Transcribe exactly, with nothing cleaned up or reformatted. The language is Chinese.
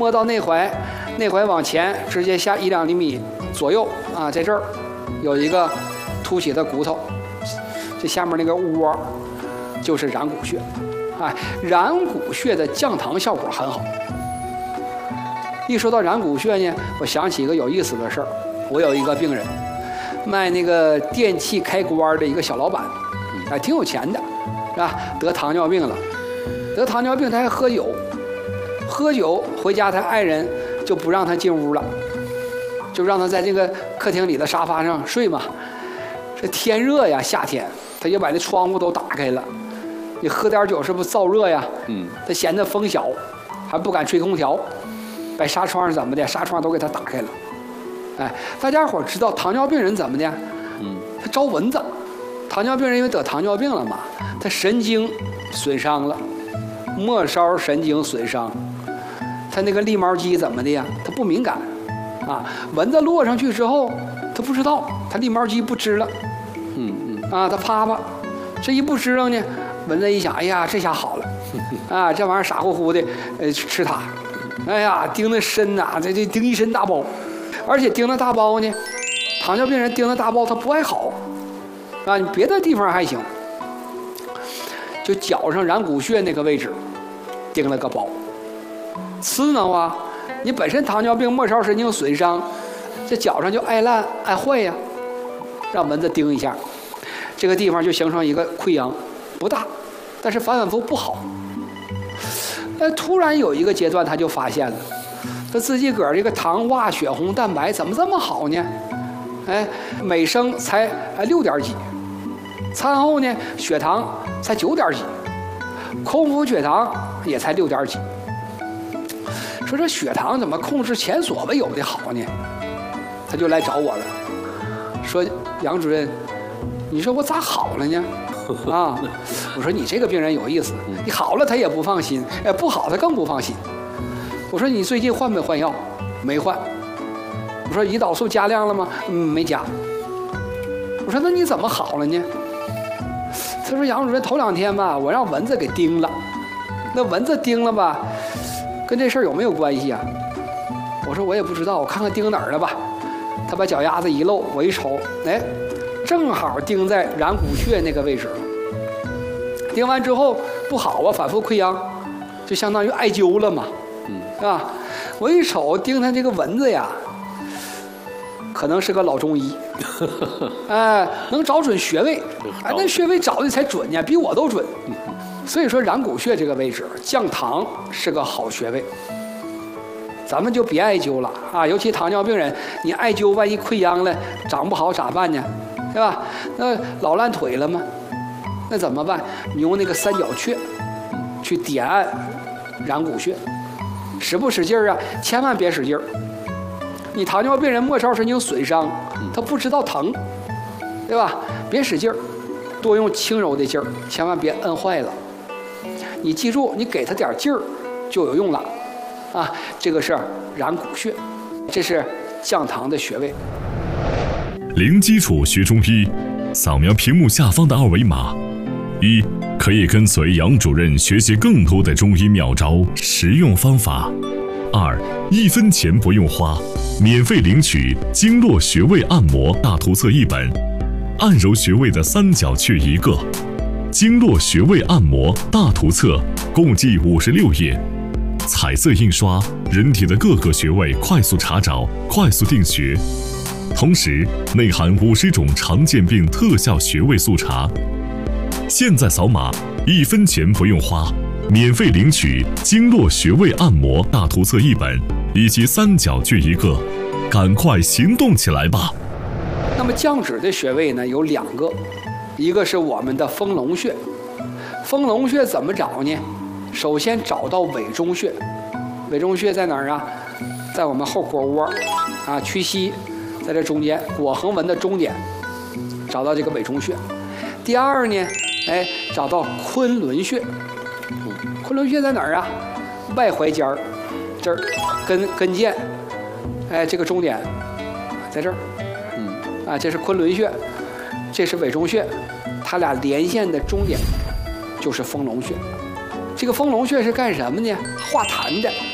摸到内踝，内踝往前直接下一两厘米左右啊，在这儿有一个凸起的骨头，这下面那个窝就是然谷穴。哎，然谷穴的降糖效果很好。一说到然谷穴呢，我想起一个有意思的事儿。我有一个病人，卖那个电器开关的一个小老板，哎，挺有钱的，是吧？得糖尿病了，得糖尿病他还喝酒，喝酒回家他爱人就不让他进屋了，就让他在这个客厅里的沙发上睡嘛。这天热呀，夏天他就把那窗户都打开了。你喝点酒是不是燥热呀？嗯，他嫌这风小，还不敢吹空调，把纱窗是怎么的？纱窗都给他打开了。哎，大家伙知道糖尿病人怎么的？嗯，他招蚊子。糖尿病人因为得糖尿病了嘛，他神经损伤了，末梢神经损伤，他那个立毛肌怎么的呀？他不敏感，啊，蚊子落上去之后，他不知道，他立毛肌不支了，嗯嗯，啊，他啪啪，这一不支棱呢，蚊子一想，哎呀，这下好了，啊，这玩意儿傻乎乎的，呃，吃它，哎呀，叮的深呐、啊，这这叮一身大包。而且叮了大包呢，糖尿病人叮了大包他不爱好，啊，你别的地方还行，就脚上然谷穴那个位置叮了个包，刺挠啊！你本身糖尿病末梢神经损伤，这脚上就爱烂爱坏呀，让蚊子叮一下，这个地方就形成一个溃疡，不大，但是反反复复不好。呃，突然有一个阶段他就发现了。他自己个儿这个糖化血红蛋白怎么这么好呢？哎，每升才哎六点几，餐后呢血糖才九点几，空腹血糖也才六点几。说这血糖怎么控制前所未有的好呢？他就来找我了，说杨主任，你说我咋好了呢？啊，我说你这个病人有意思，你好了他也不放心，哎，不好他更不放心。我说你最近换没换药？没换。我说胰岛素加量了吗？嗯，没加。我说那你怎么好了呢？他说杨主任头两天吧，我让蚊子给叮了。那蚊子叮了吧，跟这事儿有没有关系啊？我说我也不知道，我看看叮哪儿了吧。他把脚丫子一露，我一瞅，哎，正好叮在然谷穴那个位置。叮完之后不好啊，反复溃疡，就相当于艾灸了嘛。是吧？我一瞅盯他这个蚊子呀，可能是个老中医，哎，能找准穴位，哎，那穴位找的才准呢，比我都准。所以说然谷穴这个位置降糖是个好穴位，咱们就别艾灸了啊！尤其糖尿病人，你艾灸万一溃疡了，长不好咋办呢？对吧？那老烂腿了吗？那怎么办？你用那个三角穴去点按然谷穴。使不使劲儿啊？千万别使劲儿。你糖尿病人末梢神经损伤，他不知道疼，对吧？别使劲儿，多用轻柔的劲儿，千万别摁坏了。你记住，你给他点劲儿就有用了，啊，这个是然谷穴，这是降糖的穴位。 零基础学中医，扫描屏幕下方的二维码，一。可以跟随杨主任学习更多的中医妙招、实用方法。二，一分钱不用花，免费领取经络穴位按摩大图册一本，按揉穴位的三角穴一个，经络穴位按摩大图册共计五十六页，彩色印刷，人体的各个穴位快速查找、快速定穴，同时内含五十种常见病特效穴位速查。现在扫码，一分钱不用花，免费领取经络穴位按摩大图册一本以及三角穴一个，赶快行动起来吧！ 那么降脂的穴位呢有两个，一个是我们的丰隆穴。丰隆穴怎么找呢？首先找到委中穴，委中穴在哪儿啊？在我们后腘窝啊，屈膝在这中间，腘横纹的中点，找到这个委中穴。第二呢？哎，找到昆仑穴。昆仑穴在哪儿啊？外踝尖儿，这儿跟跟腱，哎，这个中点在这儿。嗯，啊，这是昆仑穴，这是委中穴，它俩连线的中点就是丰隆穴。这个丰隆穴是干什么呢？化痰的。